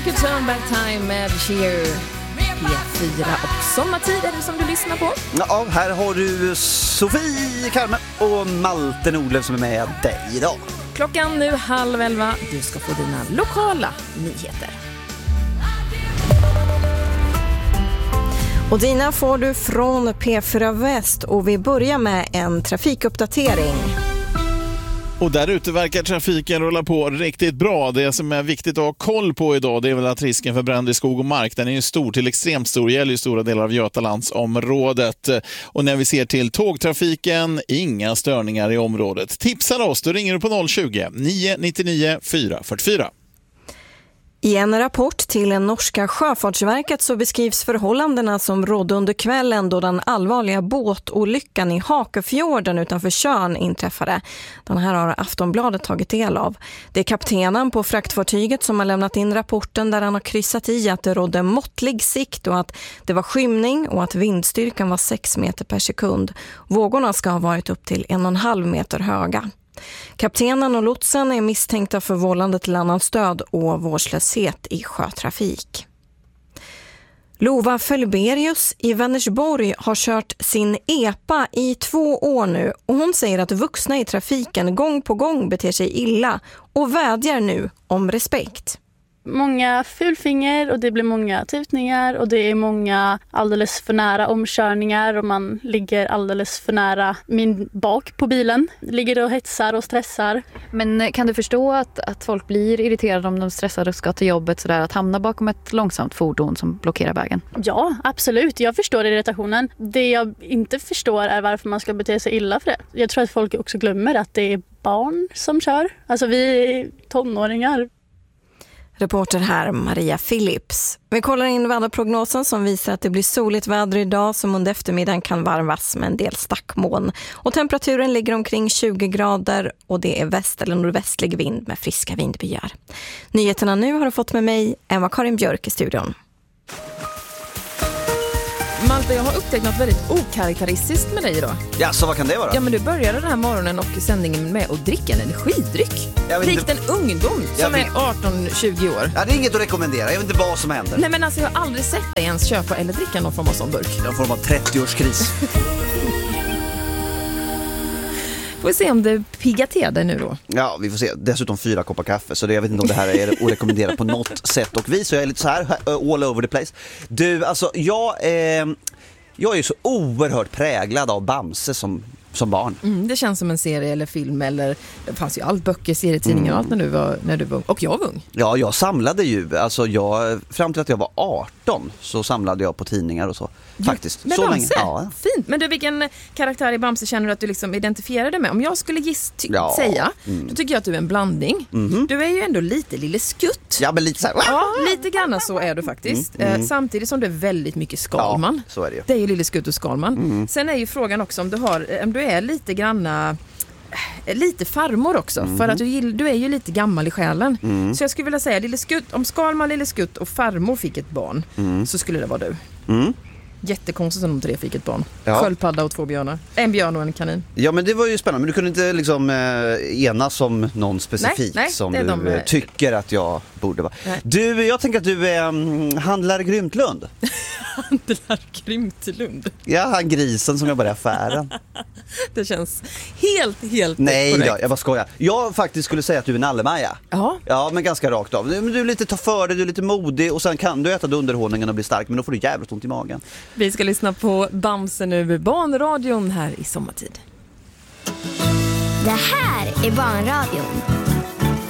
Could Turn Back Time med Cher. P4 och sommartid är det som du lyssnar på. Ja, här har du Sofie Karme och Malte Nordlöf som är med dig idag. Klockan nu 10:30. Du ska få dina lokala nyheter. Och dina får du från P4 Väst och vi börjar med en trafikuppdatering. Och där ute verkar trafiken rulla på riktigt bra. Det som är viktigt att ha koll på idag, det är väl att risken för bränder i skog och mark, den är ju stor till extremt stor, gäller ju stora delar av Götalandsområdet. Och när vi ser till tågtrafiken, inga störningar i området. Tipsar oss, då ringer du på 020-999 444. I en rapport till norska sjöfartsverket så beskrivs förhållandena som rådde under kvällen då den allvarliga båtolyckan i Hakefjorden utanför Tjörn inträffade. Den här har Aftonbladet tagit del av. Det är kaptenen på fraktfartyget som har lämnat in rapporten där han har kryssat i att det rådde måttlig sikt och att det var skymning och att vindstyrkan var 6 meter per sekund. Vågorna ska ha varit upp till 1,5 meter höga. Kaptenen och lotsen är misstänkta för vållande till annans död och vårdslöshet i sjötrafik. Lova Felberius i Vänersborg har kört sin EPA i 2 år nu och hon säger att vuxna i trafiken gång på gång beter sig illa och vädjar nu om respekt. Många fulfinger och det blir många tutningar och det är många alldeles för nära omkörningar och man ligger alldeles för nära min bak på bilen. Ligger och hetsar och stressar. Men kan du förstå att folk blir irriterade om de stressar och ska till jobbet sådär, att hamna bakom ett långsamt fordon som blockerar vägen? Ja, absolut. Jag förstår irritationen. Det jag inte förstår är varför man ska bete sig illa för det. Jag tror att folk också glömmer att det är barn som kör. Alltså vi är tonåringar. Reporter här Maria Phillips. Vi kollar in väderprognosen som visar att det blir soligt väder idag som under eftermiddagen kan varvas med en del stackmoln. Och temperaturen ligger omkring 20 grader och det är väst- eller nordvästlig vind med friska vindbyar. Nyheterna nu har du fått med mig, Emma-Karin Björk i studion. Malte, jag har upptäckt något väldigt okaraktäristiskt med dig idag. Ja, så vad kan det vara? Ja, men du började den här morgonen och sändningen med att dricka en energidryck. Likt en ungdom som är 18-20 år. Ja, det är inget att rekommendera. Jag vet inte vad som händer. Nej, men alltså jag har aldrig sett dig ens köpa eller dricka någon form av sån burk. Jag får vara 30-årskris. Får vi se om det piggar till dig nu då. Ja, vi får se. Dessutom 4 koppar kaffe. Så jag vet inte om det här är att rekommendera på något sätt och vis. Så jag är lite så här all over the place. Du, alltså jag är ju så oerhört präglad av Bamse som barn. Det känns som en serie eller film eller det fanns ju allt böcker, serietidningar och allt när du var ung. Och jag var ung. Ja, jag samlade ju, alltså fram till att jag var 18 så samlade jag på tidningar och så. Faktiskt. Men så Bamse, länge. Ja. fint. Men du, vilken karaktär i Bamse känner du att du liksom identifierar dig med? Om jag skulle säga, då tycker jag att du är en blandning. Du är ju ändå lite lille skutt. Ja, men lite så här. Ja, lite grann så är du faktiskt. Samtidigt som du är väldigt mycket Skalman. Ja, så är det ju. Det är ju lille skutt och Skalman. Sen är ju frågan också om du är lite granna lite farmor också, för att du är ju lite gammal i själen. Så jag skulle vilja säga lille skutt, om Skalman, lille skutt och farmor fick ett barn så skulle det vara du. Jättekonstigt om de 3 fick ett barn. Ja. Sköldpadda och 2 björnar. En björn och en kanin. Ja, men det var ju spännande. Men du kunde inte liksom enas om någon specifik som du tycker att jag borde vara. Nej. Du, jag tänker att du är handlare Grymtlund. Handlare Grymtlund? Ja, han grisen som jobbar i affären. Det känns helt Nej korrekt. då, jag bara skojar. Jag faktiskt skulle säga att du är en Allemaja. Ja, men ganska rakt av. Du är lite ta för dig, du är lite modig och sen kan du äta underhållningen och bli stark, men då får du jävligt ont i magen. Vi ska lyssna på Bamse nu, Barnradion här i sommartid. Det här är Barnradion